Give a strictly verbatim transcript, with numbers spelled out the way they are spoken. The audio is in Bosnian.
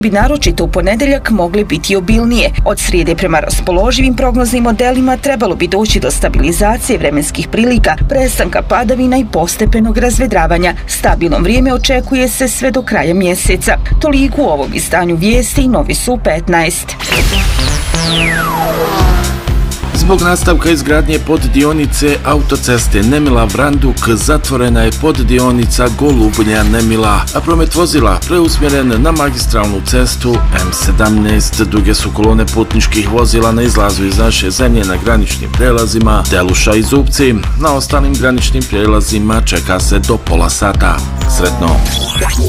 bi naročito u ponedeljak mogle biti obilnije. Od srijede prema raspoloživim prognoznim modelima trebalo bi doći do stabilizacije vremenskih prilika, prestanka padavina i postepenog razvedravanja. Stabilno vrijeme očekuje se sve do kraja mjeseca. Toliko u ovom izdanju vijesti i Novi su petnaest. Zbog nastavka izgradnje poddionice autoceste Nemila-Vranduk zatvorena je poddionica Golubnja-Nemila, a promet vozila preusmjeren na magistralnu cestu M sedamnaest. Duge su kolone putničkih vozila na izlazu iz naše zemlje na graničnim prijelazima Teluša i Zupci. Na ostalim graničnim prijelazima čeka se do pola sata. Sretno!